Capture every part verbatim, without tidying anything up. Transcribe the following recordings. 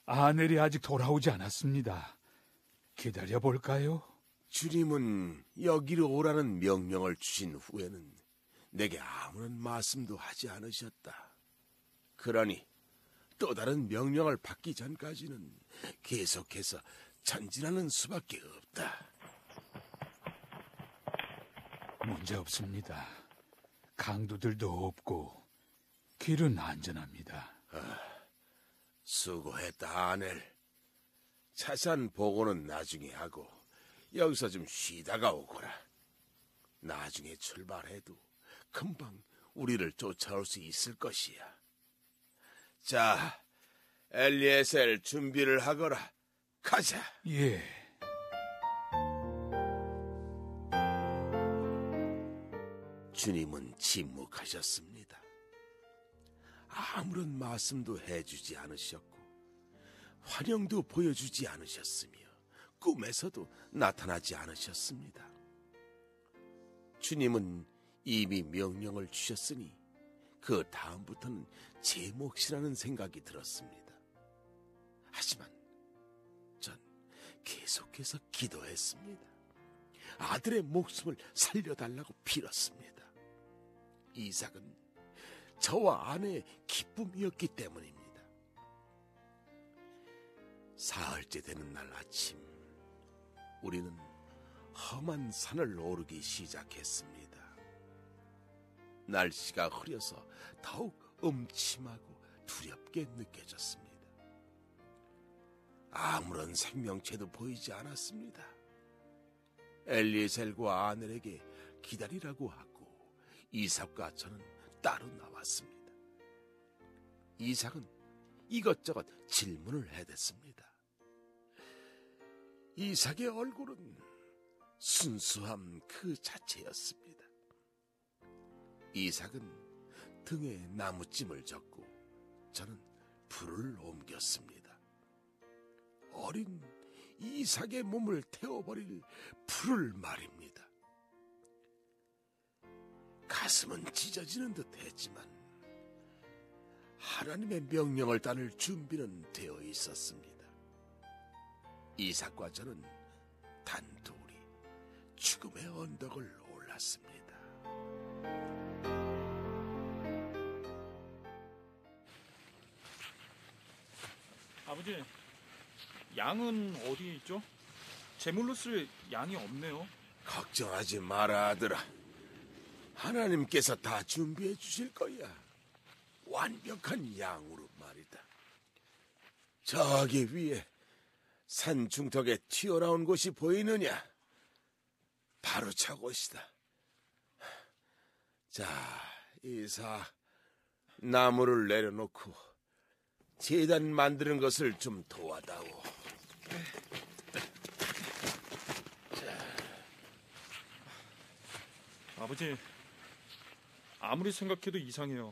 아넬이 아직 돌아오지 않았습니다. 기다려볼까요? 주님은 여기로 오라는 명령을 주신 후에는 내게 아무런 말씀도 하지 않으셨다. 그러니 또 다른 명령을 받기 전까지는 계속해서 전진하는 수밖에 없다. 문제 없습니다. 강도들도 없고 길은 안전합니다. 아, 수고했다, 아넬. 차산 보고는 나중에 하고 여기서 좀 쉬다가 오거라. 나중에 출발해도 금방 우리를 쫓아올 수 있을 것이야. 자, 엘리에셀 준비를 하거라. 가자. 예. 주님은 침묵하셨습니다. 아무런 말씀도 해주지 않으셨고 환영도 보여주지 않으셨으며 꿈에서도 나타나지 않으셨습니다. 주님은 이미 명령을 주셨으니 그 다음부터는 제 몫이라는 생각이 들었습니다. 하지만 전 계속해서 기도했습니다. 아들의 목숨을 살려달라고 빌었습니다. 이삭은 저와 아내의 기쁨이었기 때문입니다. 사흘째 되는 날 아침, 우리는 험한 산을 오르기 시작했습니다. 날씨가 흐려서 더욱 음침하고 두렵게 느껴졌습니다. 아무런 생명체도 보이지 않았습니다. 엘리에셀과 아넬에게 기다리라고 하고 이삭과 저는 따로 나왔습니다. 이삭은 이것저것 질문을 해댔습니다. 이삭의 얼굴은 순수함 그 자체였습니다. 이삭은 등에 나무찜을 젓고 저는 불을 옮겼습니다. 어린 이삭의 몸을 태워버릴 불을 말입니다. 가슴은 찢어지는 듯 했지만 하나님의 명령을 따를 준비는 되어 있었습니다. 이삭과 저는 단둘이 죽음의 언덕을 올랐습니다. 아버지, 양은 어디에 있죠? 제물로 쓸 양이 없네요. 걱정하지 마라, 아들아. 하나님께서 다 준비해 주실 거야. 완벽한 양으로 말이다. 저기 위에 산 중턱에 튀어나온 곳이 보이느냐? 바로 저곳이다. 자, 이사, 나무를 내려놓고 제단 만드는 것을 좀 도와다오. 아버지, 아무리 생각해도 이상해요.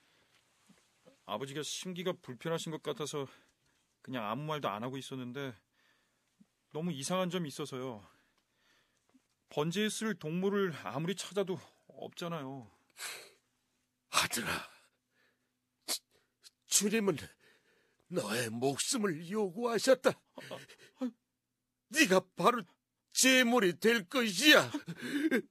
아버지가 심기가 불편하신 것 같아서 그냥 아무 말도 안 하고 있었는데 너무 이상한 점이 있어서요. 번제에 쓸 동물을 아무리 찾아도 없잖아요. 아들아, 주, 주님은 너의 목숨을 요구하셨다. 아, 아, 네가 바로 제물이 될 것이야.